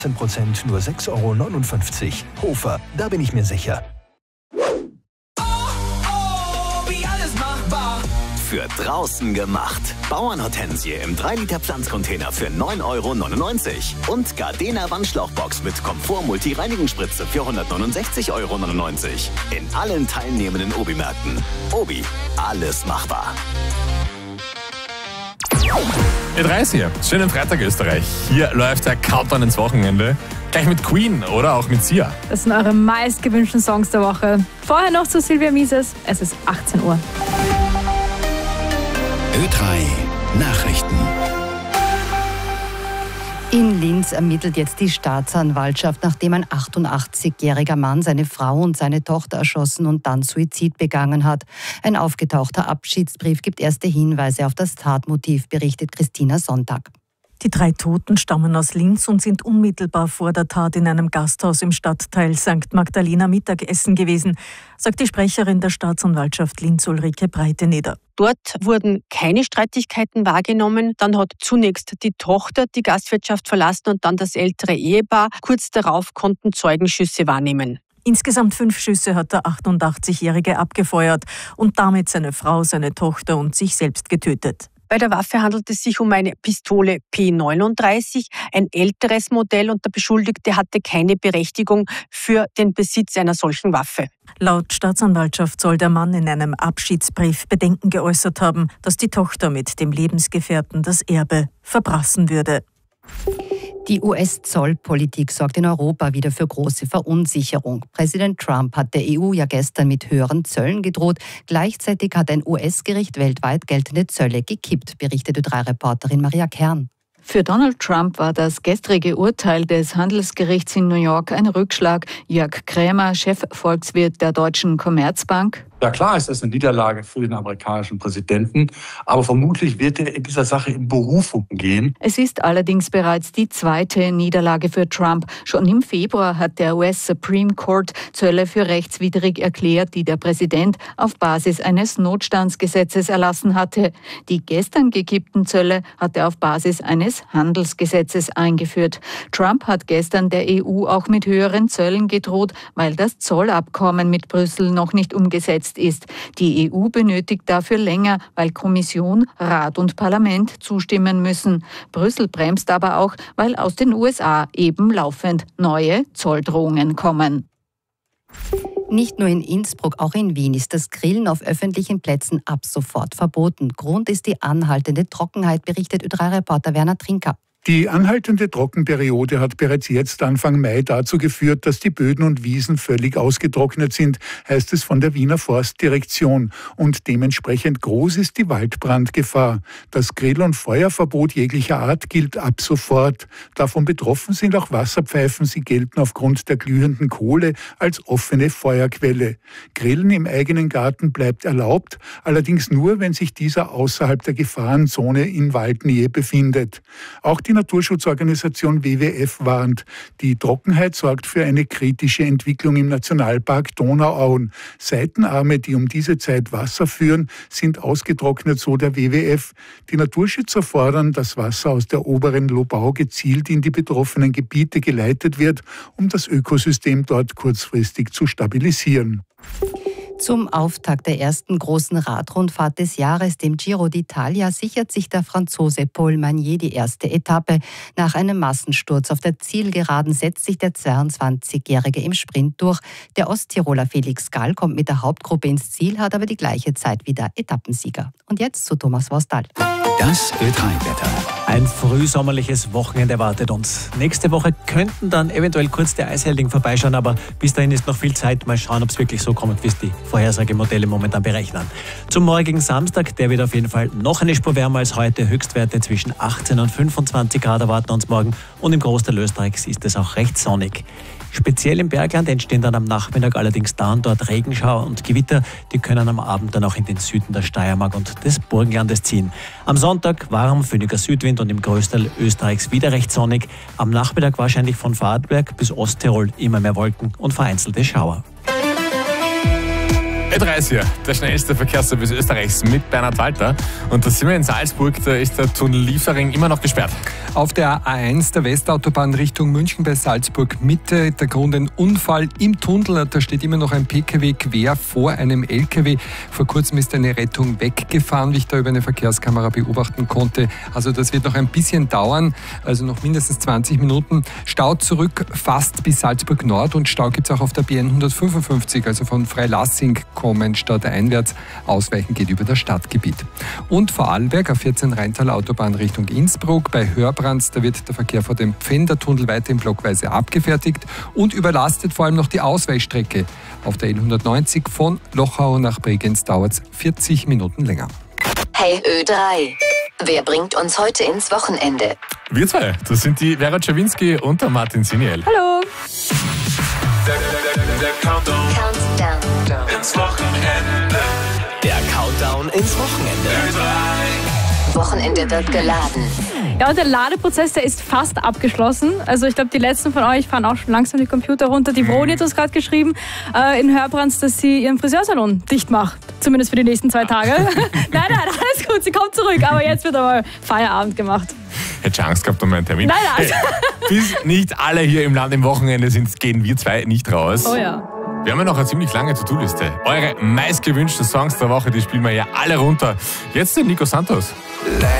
10% nur 6,59 €. Hofer, da bin ich mir sicher. Für draußen gemacht. Bauernhortensie im 3-Liter Pflanzcontainer für 9,99 € und Gardena Wandschlauchbox mit Komfort-Multi-Reinigungsspritze für 169,99 € in allen teilnehmenden Obi-Märkten. Obi, alles machbar. E30 hier. Schönen Freitag, Österreich. Hier läuft der Countdown ins Wochenende. Gleich mit Queen oder auch mit Sia. Das sind eure meistgewünschten Songs der Woche. Vorher noch zu Silvia Mises. Es ist 18 Uhr. Ö3 Nachrichten. In Linz ermittelt jetzt die Staatsanwaltschaft, nachdem ein 88-jähriger Mann seine Frau und seine Tochter erschossen und dann Suizid begangen hat. Ein aufgetauchter Abschiedsbrief gibt erste Hinweise auf das Tatmotiv, berichtet Christina Sonntag. Die 3 Toten stammen aus Linz und sind unmittelbar vor der Tat in einem Gasthaus im Stadtteil St. Magdalena Mittagessen gewesen, sagt die Sprecherin der Staatsanwaltschaft Linz Ulrike Breiteneder. Dort wurden keine Streitigkeiten wahrgenommen. Dann hat zunächst die Tochter die Gastwirtschaft verlassen und dann das ältere Ehepaar. Kurz darauf konnten Zeugen Schüsse wahrnehmen. Insgesamt 5 Schüsse hat der 88-Jährige abgefeuert und damit seine Frau, seine Tochter und sich selbst getötet. Bei der Waffe handelt es sich um eine Pistole P39, ein älteres Modell, und der Beschuldigte hatte keine Berechtigung für den Besitz einer solchen Waffe. Laut Staatsanwaltschaft soll der Mann in einem Abschiedsbrief Bedenken geäußert haben, dass die Tochter mit dem Lebensgefährten das Erbe verprassen würde. Die US-Zollpolitik sorgt in Europa wieder für große Verunsicherung. Präsident Trump hat der EU ja gestern mit höheren Zöllen gedroht. Gleichzeitig hat ein US-Gericht weltweit geltende Zölle gekippt, berichtet Ö3-Reporterin Maria Kern. Für Donald Trump war das gestrige Urteil des Handelsgerichts in New York ein Rückschlag. Jörg Krämer, Chefvolkswirt der Deutschen Commerzbank. Ja, klar ist das eine Niederlage für den amerikanischen Präsidenten, aber vermutlich wird er in dieser Sache in Berufung gehen. Es ist allerdings bereits die 2. Niederlage für Trump. Schon im Februar hat der US Supreme Court Zölle für rechtswidrig erklärt, die der Präsident auf Basis eines Notstandsgesetzes erlassen hatte. Die gestern gekippten Zölle hat er auf Basis eines Handelsgesetzes eingeführt. Trump hat gestern der EU auch mit höheren Zöllen gedroht, weil das Zollabkommen mit Brüssel noch nicht umgesetzt ist. Die EU benötigt dafür länger, weil Kommission, Rat und Parlament zustimmen müssen. Brüssel bremst aber auch, weil aus den USA eben laufend neue Zolldrohungen kommen. Nicht nur in Innsbruck, auch in Wien ist das Grillen auf öffentlichen Plätzen ab sofort verboten. Grund ist die anhaltende Trockenheit, berichtet Ö3-Reporter Werner Trinker. Die anhaltende Trockenperiode hat bereits jetzt Anfang Mai dazu geführt, dass die Böden und Wiesen völlig ausgetrocknet sind, heißt es von der Wiener Forstdirektion. Und dementsprechend groß ist die Waldbrandgefahr. Das Grill- und Feuerverbot jeglicher Art gilt ab sofort. Davon betroffen sind auch Wasserpfeifen. Sie gelten aufgrund der glühenden Kohle als offene Feuerquelle. Grillen im eigenen Garten bleibt erlaubt, allerdings nur, wenn sich dieser außerhalb der Gefahrenzone in Waldnähe befindet. Auch die Naturschutzorganisation WWF warnt. Die Trockenheit sorgt für eine kritische Entwicklung im Nationalpark Donauauen. Seitenarme, die um diese Zeit Wasser führen, sind ausgetrocknet, so der WWF. Die Naturschützer fordern, dass Wasser aus der oberen Lobau gezielt in die betroffenen Gebiete geleitet wird, um das Ökosystem dort kurzfristig zu stabilisieren. Zum Auftakt der ersten großen Radrundfahrt des Jahres, dem Giro d'Italia, sichert sich der Franzose Paul Magnier die erste Etappe. Nach einem Massensturz auf der Zielgeraden setzt sich der 22-Jährige im Sprint durch. Der Osttiroler Felix Gall kommt mit der Hauptgruppe ins Ziel, hat aber die gleiche Zeit wie der Etappensieger. Und jetzt zu Thomas Vostal. Das Ö3-Wetter. Ein frühsommerliches Wochenende erwartet uns. Nächste Woche könnten dann eventuell kurz die Eishelding vorbeischauen, aber bis dahin ist noch viel Zeit. Mal schauen, ob es wirklich so kommt, wie es die Vorhersagemodelle momentan berechnen. Zum morgigen Samstag, der wird auf jeden Fall noch eine Spur wärmer als heute. Höchstwerte zwischen 18 und 25 Grad erwarten uns morgen. Und im Großteil Österreichs ist es auch recht sonnig. Speziell im Bergland entstehen dann am Nachmittag allerdings da und dort Regenschauer und Gewitter. Die können am Abend dann auch in den Süden der Steiermark und des Burgenlandes ziehen. Am Sonntag warm, föhniger Südwind und im Großteil Österreichs wieder recht sonnig. Am Nachmittag wahrscheinlich von Vorarlberg bis Osttirol immer mehr Wolken und vereinzelte Schauer. Ö3 hier, der schnellste Verkehrsservice Österreichs mit Bernhard Walter. Und da sind wir in Salzburg, da ist der Tunnel Liefering immer noch gesperrt. Auf der A1 der Westautobahn Richtung München bei Salzburg Mitte. Der Grund ein Unfall im Tunnel. Da steht immer noch ein PKW quer vor einem LKW. Vor kurzem ist eine Rettung weggefahren, wie ich da über eine Verkehrskamera beobachten konnte. Also das wird noch ein bisschen dauern, also noch mindestens 20 Minuten. Stau zurück fast bis Salzburg Nord und Stau gibt es auch auf der BN 155, also von Freilassing kommen stadteinwärts. Ausweichen geht über das Stadtgebiet. Und Vorarlberg, A14 Rheintaler Autobahn Richtung Innsbruck. Bei Hörbrands, da wird der Verkehr vor dem Pfändertunnel weiterhin blockweise abgefertigt und überlastet vor allem noch die Ausweichstrecke. Auf der L190 von Lochau nach Bregenz dauert es 40 Minuten länger. Hey Ö3, wer bringt uns heute ins Wochenende? Wir zwei, das sind die Vera Czawinski und der Martin Siniel. Hallo. Der Countdown ins Wochenende. Der Countdown ins Wochenende. Wochenende wird geladen. Ja, und der Ladeprozess, der ist fast abgeschlossen. Also ich glaube, die letzten von euch fahren auch schon langsam die Computer runter. Die Vroni hat uns gerade geschrieben in Hörbrands, dass sie ihren Friseursalon dicht macht. Zumindest für die nächsten 2 Tage. Nein, alles gut, sie kommt zurück. Aber jetzt wird aber Feierabend gemacht. Hätte Angst gehabt um meinen Termin. Nein. Hey, bis nicht alle hier im Land im Wochenende sind, gehen wir zwei nicht raus. Oh ja. Wir haben ja noch eine ziemlich lange To-Do-Liste. Eure meistgewünschten Songs der Woche, die spielen wir ja alle runter. Jetzt den Nico Santos.